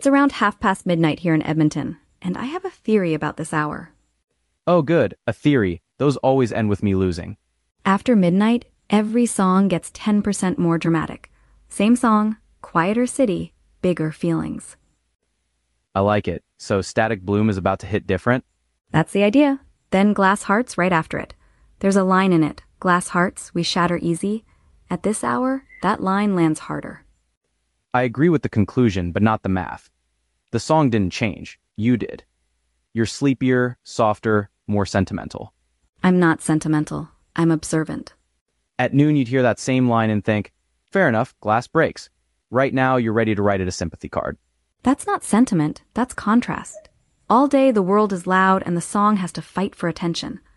It's around midnight here in Edmonton, and I have a theory about this hour. Oh, good. A theory. Those always end with me losing. After midnight, every song gets 10% more dramatic. Same song, quieter city, bigger feelings. I like it. So Static Bloom is about to hit different? That's the idea. Then Glass Hearts right after it. There's a line in it, Glass Hearts, we shatter easy. At this hour, that line lands harder. I agree with the conclusion, but not the math. The song didn't change. You did. You're sleepier, softer, more sentimental. I'm not sentimental. I'm observant. At noon, you'd hear that same line and think, fair enough, glass breaks. Right now, you're ready to write it a sympathy card. That's not sentiment, that's contrast. All day the world is loud and the song has to fight for attention.